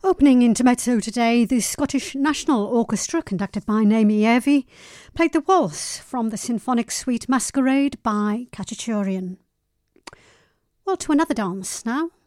Opening intermezzo today, the Scottish National Orchestra, conducted by Naomi Evi, played the waltz from the Symphonic Suite Masquerade by Khachaturian. Well, to another dance now.